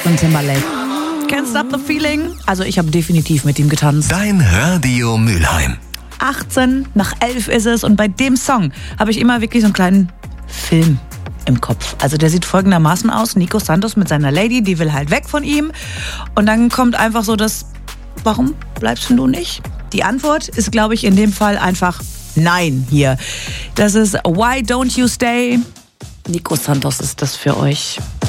Justin Timberlake. Can't Stop the Feeling. Also ich habe definitiv mit ihm getanzt. Dein Radio Mülheim. 11:18 ist es und bei dem Song habe ich immer wirklich so einen kleinen Film im Kopf. Also der sieht folgendermaßen aus. Nico Santos mit seiner Lady, die will halt weg von ihm. Und dann kommt einfach so das, warum bleibst du nicht? Die Antwort ist, glaube ich, in dem Fall einfach nein hier. Das ist Why Don't You Stay? Nico Santos ist das für euch.